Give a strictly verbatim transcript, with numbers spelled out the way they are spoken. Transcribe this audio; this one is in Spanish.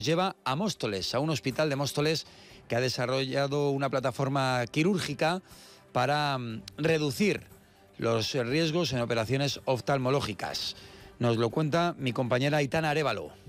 Lleva a Móstoles, a un hospital de Móstoles que ha desarrollado una plataforma quirúrgica para mm, reducir los riesgos en operaciones oftalmológicas. Nos lo cuenta mi compañera Aitana Arévalo.